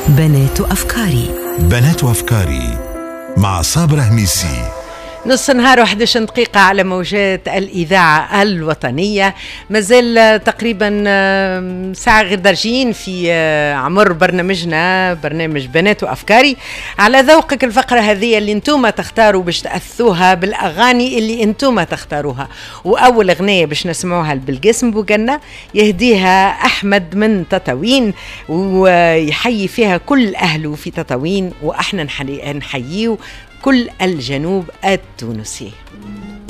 بنات أفكاري. بنات أفكاري مع صابرة هنيسي، نص نهار 11 دقيقة على موجات الإذاعة الوطنية. مازال تقريبا ساعة غير درجين في عمر برنامجنا، برنامج بنات وأفكاري. على ذوقك الفقرة هذه اللي انتوما تختاروا باش تأثوها بالأغاني اللي انتوما تختاروها. وأول أغنية باش نسمعوها بالقسم بوغنا يهديها أحمد من تطاوين، ويحيي فيها كل أهله في تطاوين، وإحنا نحييه كل الجنوب التونسي.